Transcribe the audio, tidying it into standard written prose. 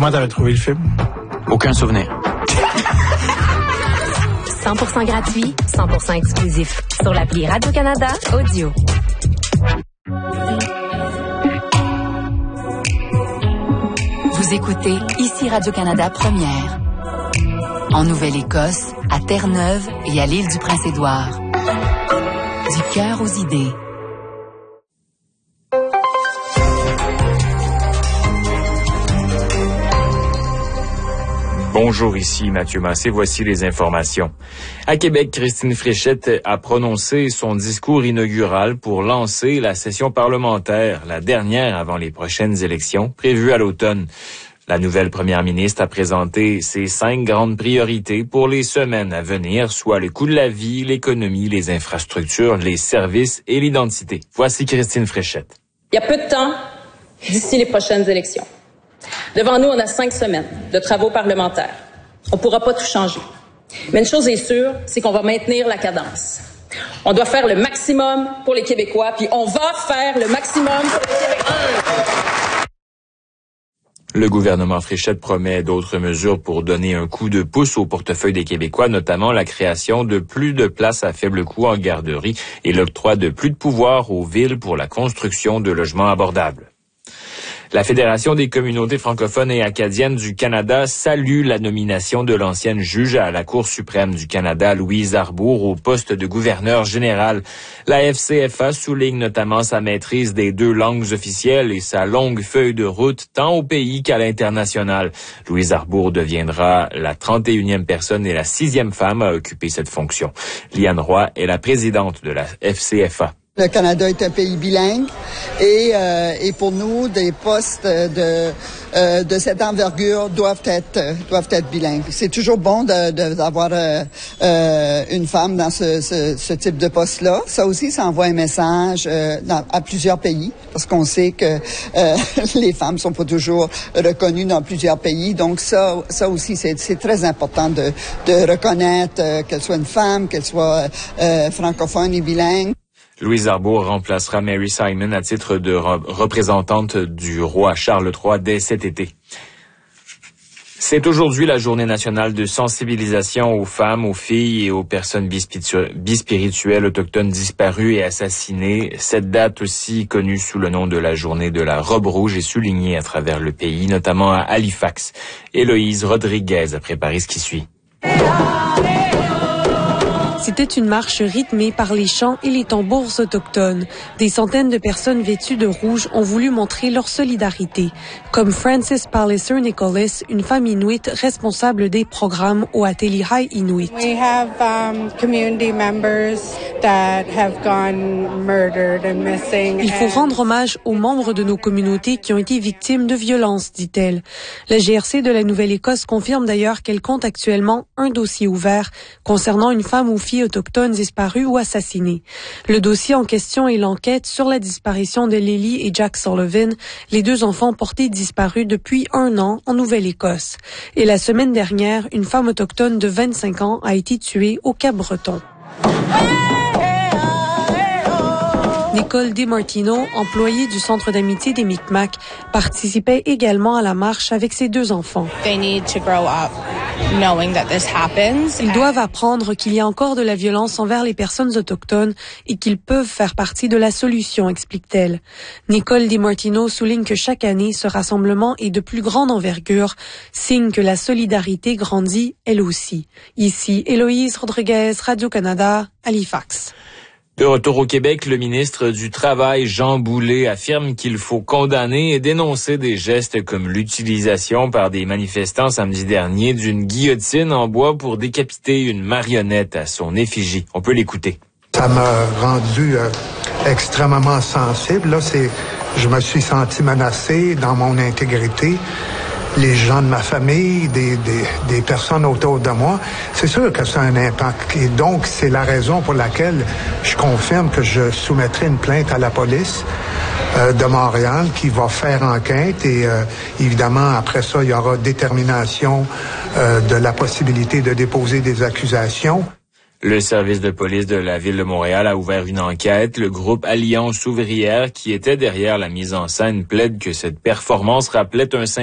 Comment t'avais trouvé le film? Aucun souvenir. 100% gratuit, 100% exclusif. Sur l'appli Radio-Canada Audio. Vous écoutez ici Radio-Canada Première. En Nouvelle-Écosse, à Terre-Neuve et à l'île du Prince-Édouard. Du cœur aux idées. Bonjour, ici Mathieu Massé. Voici les informations. À Québec, Christine Fréchette a prononcé son discours inaugural pour lancer la session parlementaire, la dernière avant les prochaines élections, prévues à l'automne. La nouvelle première ministre a présenté ses 5 grandes priorités pour les semaines à venir, soit le coût de la vie, l'économie, les infrastructures, les services et l'identité. Voici Christine Fréchette. Il y a peu de temps d'ici les prochaines élections. Devant nous, on a 5 semaines de travaux parlementaires. On ne pourra pas tout changer. Mais une chose est sûre, c'est qu'on va maintenir la cadence. On doit faire le maximum pour les Québécois, puis on va faire le maximum pour les Québécois. Le gouvernement Fréchette promet d'autres mesures pour donner un coup de pouce au portefeuille des Québécois, notamment la création de plus de places à faible coût en garderie et l'octroi de plus de pouvoir aux villes pour la construction de logements abordables. La Fédération des communautés francophones et acadiennes du Canada salue la nomination de l'ancienne juge à la Cour suprême du Canada, Louise Arbour, au poste de gouverneur général. La FCFA souligne notamment sa maîtrise des 2 langues officielles et sa longue feuille de route tant au pays qu'à l'international. Louise Arbour deviendra la 31e personne et la 6e femme à occuper cette fonction. Liane Roy est la présidente de la FCFA. Le Canada est un pays bilingue et pour nous, des postes de cette envergure doivent être bilingues. C'est toujours bon d'avoir une femme dans ce type de poste-là. Ça aussi, ça envoie un message à plusieurs pays parce qu'on sait que les femmes sont pas toujours reconnues dans plusieurs pays. Donc ça aussi, c'est très important de reconnaître qu'elle soit une femme, qu'elle soit francophone et bilingue. Louise Arbour remplacera Mary Simon à titre de représentante du roi Charles III dès cet été. C'est aujourd'hui la journée nationale de sensibilisation aux femmes, aux filles et aux personnes bispirituelles autochtones disparues et assassinées. Cette date, aussi connue sous le nom de la journée de la robe rouge, est soulignée à travers le pays, notamment à Halifax. Héloïse Rodriguez a préparé ce qui suit. C'était une marche rythmée par les chants et les tambours autochtones. Des centaines de personnes vêtues de rouge ont voulu montrer leur solidarité, comme Frances Palliser Nicholas, une femme inuite responsable des programmes au Atelihai Inuit. We have community members that have gone murdered and missing. Il faut rendre hommage aux membres de nos communautés qui ont été victimes de violences, dit-elle. La GRC de la Nouvelle-Écosse confirme d'ailleurs qu'elle compte actuellement un dossier ouvert concernant une femme ou fille autochtones disparues ou assassinées. Le dossier en question est l'enquête sur la disparition de Lily et Jack Sullivan, les 2 enfants portés disparus depuis 1 an en Nouvelle-Écosse. Et la semaine dernière, une femme autochtone de 25 ans a été tuée au Cap-Breton. Nicole DiMartino, employée du Centre d'amitié des Micmacs, participait également à la marche avec ses 2 enfants. Ils doivent apprendre qu'il y a encore de la violence envers les personnes autochtones et qu'ils peuvent faire partie de la solution, explique-t-elle. Nicole DiMartino souligne que chaque année, ce rassemblement est de plus grande envergure, signe que la solidarité grandit elle aussi. Ici, Héloïse Rodriguez, Radio-Canada, Halifax. De retour au Québec, le ministre du Travail, Jean Boulet, affirme qu'il faut condamner et dénoncer des gestes comme l'utilisation par des manifestants samedi dernier d'une guillotine en bois pour décapiter une marionnette à son effigie. On peut l'écouter. Ça m'a rendu extrêmement sensible. Là, je me suis senti menacé dans mon intégrité. Les gens de ma famille, des personnes autour de moi, c'est sûr que ça a un impact. Et donc, c'est la raison pour laquelle je confirme que je soumettrai une plainte à la police de Montréal qui va faire enquête et évidemment, après ça, il y aura détermination de la possibilité de déposer des accusations. Le service de police de la Ville de Montréal a ouvert une enquête. Le groupe Alliance ouvrière, qui était derrière la mise en scène, plaide que cette performance rappelait un